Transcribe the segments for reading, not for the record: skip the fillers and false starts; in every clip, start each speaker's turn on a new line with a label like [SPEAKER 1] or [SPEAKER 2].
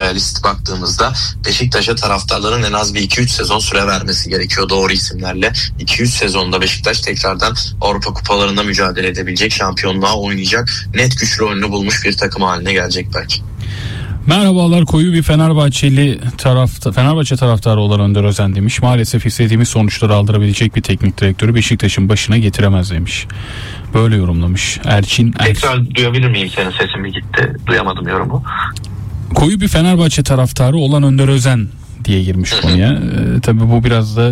[SPEAKER 1] realist baktığımızda Beşiktaş'a taraftarların en az bir 2-3 sezon süre vermesi gerekiyor doğru isimlerle. 2-3 sezonda Beşiktaş tekrardan Avrupa kupalarında mücadele edebilecek, şampiyonluğa oynayacak, net güçlü oyunu bulmuş bir takım haline gelecek belki.
[SPEAKER 2] Merhabalar, koyu bir Fenerbahçe taraftarı olan Önder Özen demiş. Maalesef istediğimiz sonuçları aldırabilecek bir teknik direktörü Beşiktaş'ın başına getiremez demiş. Böyle yorumlamış Erçin.
[SPEAKER 1] Tekrar duyabilir miyim, senin sesin bir gitti, duyamadım yorumu.
[SPEAKER 2] Koyu bir Fenerbahçe taraftarı olan Önder Özen diye girmiş konuya. Tabii bu biraz da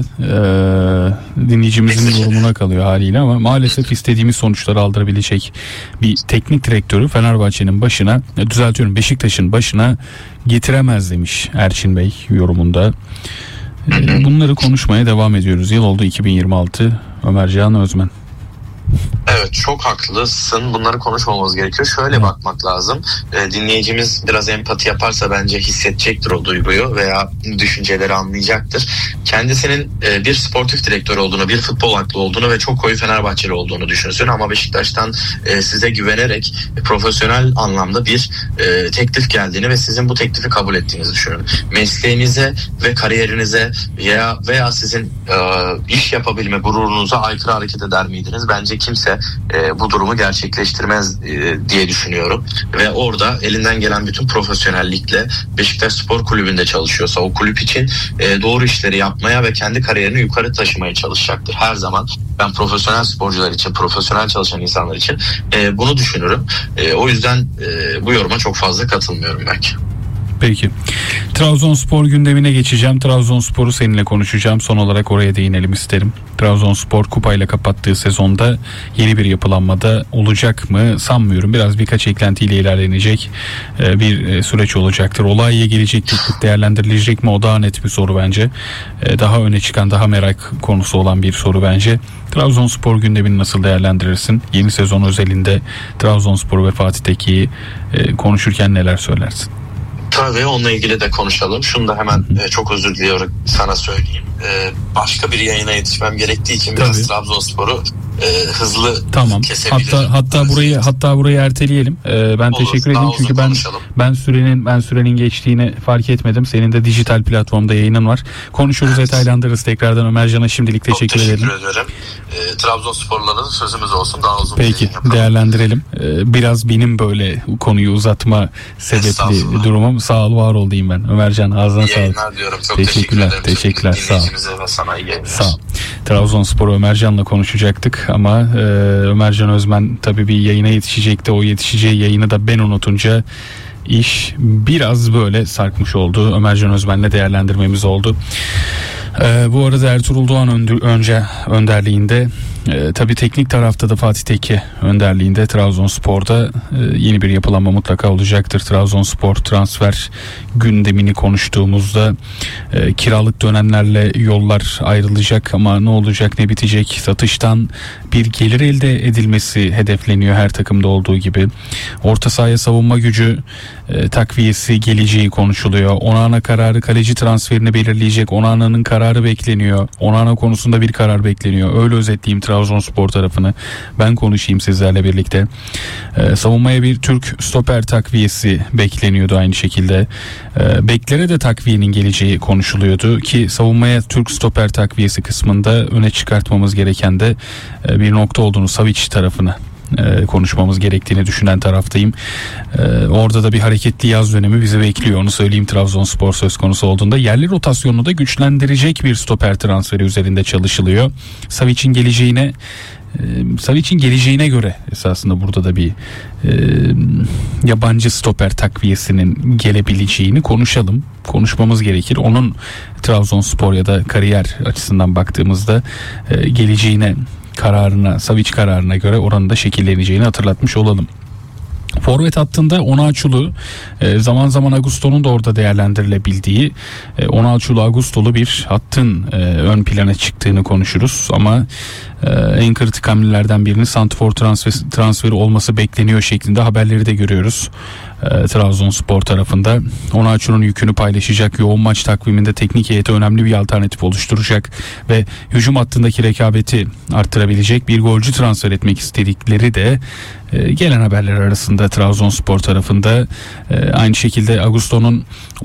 [SPEAKER 2] dinleyicimizin yorumuna kalıyor haliyle, ama maalesef istediğimiz sonuçları aldırabilecek bir teknik direktörü Fenerbahçe'nin başına, Beşiktaş'ın başına getiremez demiş Erçin Bey yorumunda. Bunları konuşmaya devam ediyoruz. Yıl oldu 2026. Ömercan Özmen.
[SPEAKER 1] Evet, çok haklısın. Bunları konuşmamamız gerekiyor. Şöyle bakmak lazım. Dinleyicimiz biraz empati yaparsa bence hissedecektir o duyguyu veya düşünceleri anlayacaktır. Kendisinin bir sportif direktör olduğunu, bir futbol aklı olduğunu ve çok koyu Fenerbahçeli olduğunu düşünsün. Ama Beşiktaş'tan size güvenerek profesyonel anlamda bir teklif geldiğini ve sizin bu teklifi kabul ettiğinizi düşünün. Mesleğinize ve kariyerinize veya sizin iş yapabilme gururunuza aykırı hareket eder miydiniz? Bence kimse bu durumu gerçekleştirmez diye düşünüyorum. Ve orada elinden gelen bütün profesyonellikle Beşiktaş Spor Kulübü'nde çalışıyorsa o kulüp için doğru işleri yapmaya ve kendi kariyerini yukarı taşımaya çalışacaktır. Her zaman ben profesyonel sporcular için, profesyonel çalışan insanlar için bunu düşünürüm. O yüzden bu yoruma çok fazla katılmıyorum belki.
[SPEAKER 2] Peki. Trabzonspor gündemine geçeceğim. Trabzonspor'u seninle konuşacağım. Son olarak oraya değinelim isterim. Trabzonspor kupayla kapattığı sezonda yeni bir yapılanmada olacak mı? Sanmıyorum. Birkaç eklentiyle ilerlenecek bir süreç olacaktır. Olaya gelecek teklif değerlendirilecek mi? O daha net bir soru bence. Daha öne çıkan, daha merak konusu olan bir soru bence. Trabzonspor gündemini nasıl değerlendirirsin? Yeni sezon özelinde Trabzonspor ve Fatih Teke'yi konuşurken neler söylersin?
[SPEAKER 1] Tabii, onunla ilgili de konuşalım. Şunu da hemen çok özür diliyorum sana söyleyeyim. Başka bir yayına yetişmem gerektiği için biraz Trabzonspor'u hızlı kesebilirim.
[SPEAKER 2] Hatta burayı erteleyelim. Ben
[SPEAKER 1] olur,
[SPEAKER 2] teşekkür ederim çünkü ben sürenin geçtiğini fark etmedim. Senin de dijital platformda yayının var. Konuşuruz, detaylandırırız tekrardan. Ömercan'a şimdilik teşekkür ederim.
[SPEAKER 1] Trabzonsporluların sözümüz olsun, daha uzun.
[SPEAKER 2] Peki, değerlendirelim. Biraz benim böyle konuyu uzatma sebepli durumum. Sağ ol, var ol diyeyim ben. Ömercan, ağzına sağlık.
[SPEAKER 1] Diyorum. Çok teşekkürler.
[SPEAKER 2] Sağ ol.
[SPEAKER 1] Ve sana iyi yayınlar.
[SPEAKER 2] Sağ ol. Trabzonspor Ömercan'la konuşacaktık ama Ömercan Özmen tabii bir yayına yetişecekti. O yetişeceği yayını da ben unutunca iş biraz böyle sarkmış oldu. Ömercan Özmen'le değerlendirmemiz oldu. Bu arada Ertuğrul Doğan önderliğinde, tabii teknik tarafta da Fatih Tekke önderliğinde Trabzonspor'da yeni bir yapılanma mutlaka olacaktır. Trabzonspor transfer gündemini konuştuğumuzda kiralık dönenlerle yollar ayrılacak ama ne olacak, ne bitecek? Satıştan bir gelir elde edilmesi hedefleniyor her takımda olduğu gibi. Orta sahaya savunma gücü takviyesi geleceği konuşuluyor. Onana kararı kaleci transferini belirleyecek. Onana'nın kararı bekleniyor. Onana konusunda bir karar bekleniyor. Öyle özetleyeyim Trabzonspor tarafını. Ben konuşayım sizlerle birlikte. Savunmaya bir Türk stoper takviyesi bekleniyordu aynı şekilde. Beklere de takviyenin geleceği konuşuluyordu ki savunmaya Türk stoper takviyesi kısmında öne çıkartmamız gereken de bir nokta olduğunu, Savic tarafını konuşmamız gerektiğini düşünen taraftayım. Orada da bir hareketli yaz dönemi bizi bekliyor, onu söyleyeyim. Trabzonspor söz konusu olduğunda yerli rotasyonunu da güçlendirecek bir stoper transferi üzerinde çalışılıyor. Savic'in geleceğine göre esasında burada da bir yabancı stoper takviyesinin gelebileceğini konuşmamız gerekir. Onun Trabzonspor ya da kariyer açısından baktığımızda geleceğine, Savic kararına göre oranın da şekilleneceğini hatırlatmış olalım. Forvet hattında Onaçulu, zaman zaman Augusto'nun da orada değerlendirilebildiği Onaçulu Agustolu bir hattın ön plana çıktığını konuşuruz ama en kritik hamlelerden birinin santrfor transferi olması bekleniyor şeklinde haberleri de görüyoruz. Trabzonspor tarafında Onaçu'nun yükünü paylaşacak, yoğun maç takviminde teknik heyete önemli bir alternatif oluşturacak ve hücum hattındaki rekabeti arttırabilecek bir golcü transfer etmek istedikleri de gelen haberler arasında Trabzonspor tarafında. Aynı şekilde Augusto'nun